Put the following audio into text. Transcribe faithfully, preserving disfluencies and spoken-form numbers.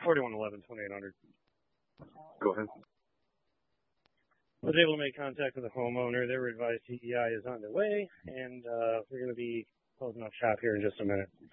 forty-one eleven, twenty-eight hundred. Go ahead. I was able to make contact with the homeowner. They were advised T E I is on their way, and uh, we're going to be closing up shop here in just a minute.